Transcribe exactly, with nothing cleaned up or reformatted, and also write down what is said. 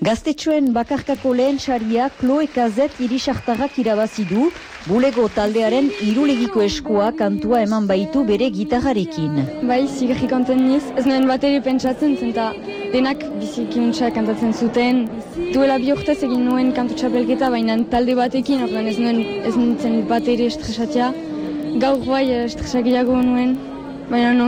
Gaztetxoen bakarkako lehen saria Chloe Kazet irisartarrak irabazi du, bulego taldearen irulegiko eskua kantua eman baitu bere gitarrarekin. Bai, zigarri konten niz, ez nuen bateri pentsatzen zen, eta denak biziki untsa kantatzen zuten. Duela bi urtez egin nuen kantu txapelketa, baina talde batekin, orduan ez nuen ez nintzen bateri estresatzea. Gaur bai estresakiago nuen, baina non